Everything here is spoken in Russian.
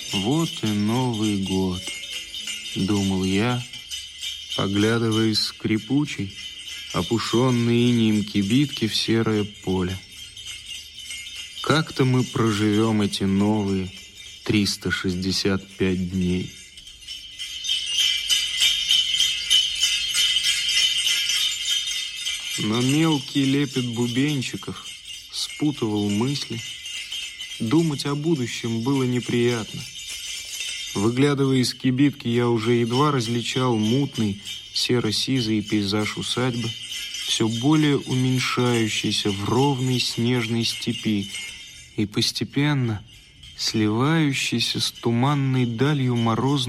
Вот и Новый год, думал я, поглядывая из скрипучей, опушенной инеем кибитки в серое поле. Как-то мы проживем эти новые 365 дней. Но мелкий лепет бубенчиков спутывал мысли. Думать о будущем было неприятно. Выглядывая из кибитки, я уже едва различал мутный серо-сизый пейзаж усадьбы, все более уменьшающийся в ровной снежной степи и постепенно сливающийся с туманной далью морозной